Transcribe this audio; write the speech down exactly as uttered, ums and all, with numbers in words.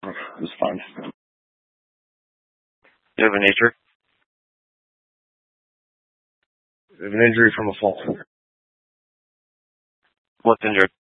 It was fun. You have an injury? I have an injury from a fall. What's injured?